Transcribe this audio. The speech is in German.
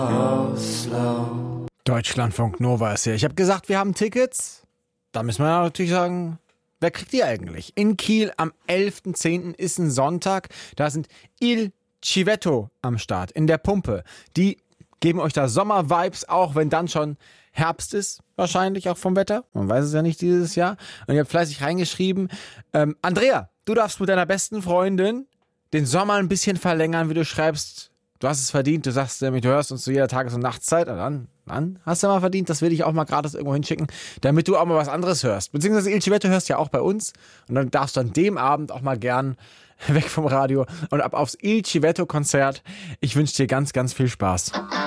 Deutschlandfunk Nova ist hier. Ich habe gesagt, wir haben Tickets. Da müssen wir natürlich sagen, wer kriegt die eigentlich? In Kiel am 11.10. ist ein Sonntag. Da sind Il Civetto am Start in der Pumpe. Die geben euch da Sommer-Vibes, auch wenn dann schon Herbst ist, wahrscheinlich auch vom Wetter. Man weiß es ja nicht dieses Jahr. Und ihr habt fleißig reingeschrieben. Andrea, du darfst mit deiner besten Freundin den Sommer ein bisschen verlängern, wie du schreibst. Du hast es verdient. Du sagst nämlich, du hörst uns zu jeder Tages- und Nachtszeit. Und dann hast du mal verdient. Das will ich auch mal gratis irgendwo hinschicken, damit du auch mal was anderes hörst. Beziehungsweise Il Civetto hörst ja auch bei uns. Und dann darfst du an dem Abend auch mal gern weg vom Radio und ab aufs Il Civetto Konzert. Ich wünsche dir ganz, ganz viel Spaß.